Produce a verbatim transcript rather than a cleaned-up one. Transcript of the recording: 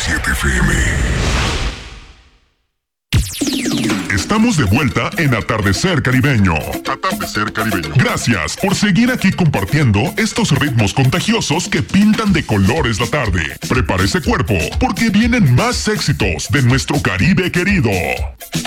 siete F M. Estamos de vuelta en Atardecer Caribeño. Atardecer Caribeño. Gracias por seguir aquí compartiendo estos ritmos contagiosos que pintan de colores la tarde. Prepare ese cuerpo, porque vienen más éxitos de nuestro Caribe querido.